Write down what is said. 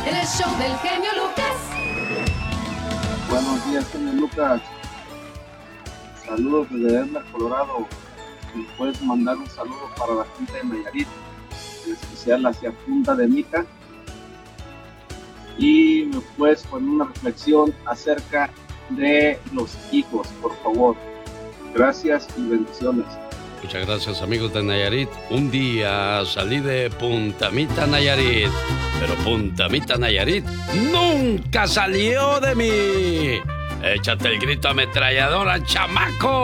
en el show del genio Lucas. Buenos días, genio Lucas. Saludos desde Denver, Colorado. ¿Me puedes mandar un saludo para la gente de Nayarit, en especial hacia Punta de Mita? Y me puedes poner una reflexión acerca de los hijos, por favor. Gracias y bendiciones. Muchas gracias, amigos de Nayarit. Un día salí de Punta Mita, Nayarit, pero Punta Mita, Nayarit nunca salió de mí. Échate el grito ametralladora, chamaco.